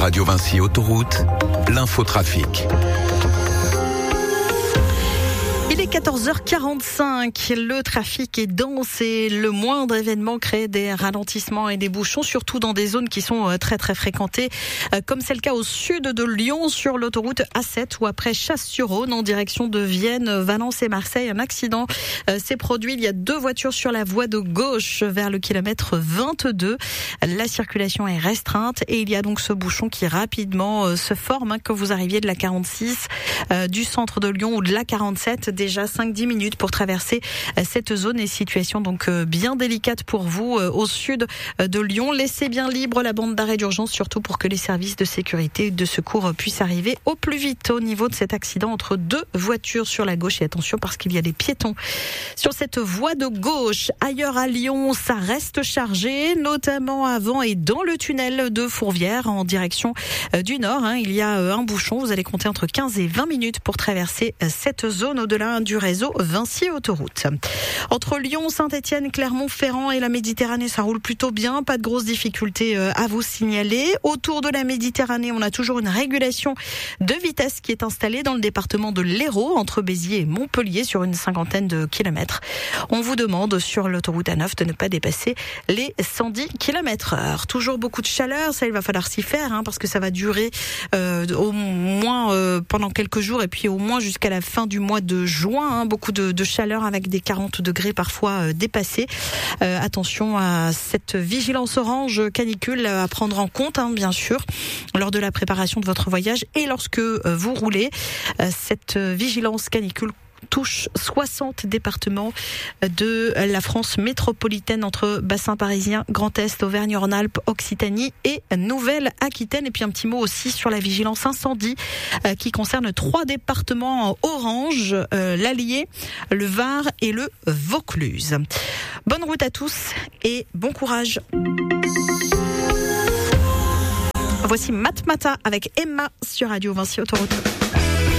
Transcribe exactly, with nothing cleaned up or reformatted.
Radio Vinci Autoroute, l'infotrafic. Il est quatorze heures quarante-cinq, le trafic est dense et le moindre événement crée des ralentissements et des bouchons, surtout dans des zones qui sont très très fréquentées, comme c'est le cas au sud de Lyon sur l'autoroute A sept ou après Chasse-sur-Rhône en direction de Vienne, Valence et Marseille. Un accident s'est produit, il y a deux voitures sur la voie de gauche vers le kilomètre vingt-deux. La circulation est restreinte et il y a donc ce bouchon qui rapidement se forme, hein, que vous arriviez de la quarante-six, euh, du centre de Lyon ou de la quarante-sept. Déjà cinq à dix minutes pour traverser cette zone et situation donc bien délicate pour vous au sud de Lyon. Laissez bien libre la bande d'arrêt d'urgence, surtout pour que les services de sécurité et de secours puissent arriver au plus vite au niveau de cet accident entre deux voitures sur la gauche. Et attention parce qu'il y a des piétons sur cette voie de gauche. Ailleurs à Lyon, ça reste chargé, notamment avant et dans le tunnel de Fourvière en direction du nord. Il y a un bouchon, vous allez compter entre quinze et vingt minutes pour traverser cette zone au-delà du réseau Vinci Autoroute. Entre Lyon, Saint-Étienne, Clermont-Ferrand et la Méditerranée, ça roule plutôt bien, pas de grosses difficultés à vous signaler. Autour de la Méditerranée, on a toujours une régulation de vitesse qui est installée dans le département de l'Hérault, entre Béziers et Montpellier, sur une cinquantaine de kilomètres. On vous demande sur l'autoroute A neuf de ne pas dépasser les cent dix kilomètres heure. Toujours beaucoup de chaleur, ça il va falloir s'y faire, hein, parce que ça va durer euh, au moins euh, pendant quelques jours et puis au moins jusqu'à la fin du mois de juin. Hein, beaucoup de, de chaleur avec des quarante degrés parfois euh, dépassés. Euh, attention à cette vigilance orange canicule à prendre en compte, hein, bien sûr, lors de la préparation de votre voyage et lorsque euh, vous roulez. Euh, cette vigilance canicule touche soixante départements de la France métropolitaine entre bassin parisien, Grand Est, Auvergne-Rhône-Alpes, Occitanie et Nouvelle-Aquitaine. Et puis un petit mot aussi sur la vigilance incendie euh, qui concerne trois départements orange, euh, l'Allier, le Var et le Vaucluse. Bonne route à tous et bon courage. Voici Matmata avec Emma sur Radio Vinci Autoroute.